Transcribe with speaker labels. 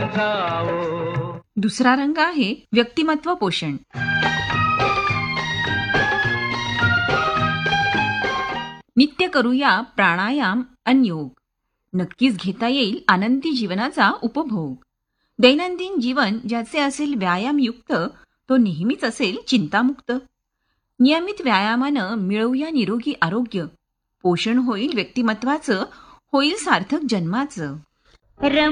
Speaker 1: जाओ.
Speaker 2: दुसरा रंग आहे व्यक्तिमत्व पोषण. नित्य करूया प्राणायाम आणि योग. नक्कीच घेता येईल आनंदी जीवनाचा उपभोग. दैनंदिन जीवन ज्याचे असेल व्यायामयुक्त तो नेहमीच असेल चिंतामुक्त. नियमित व्यायामानं मिळवूया निरोगी आरोग्य. पोषण होईल व्यक्तिमत्वाचं, होईल सार्थक जन्माचं.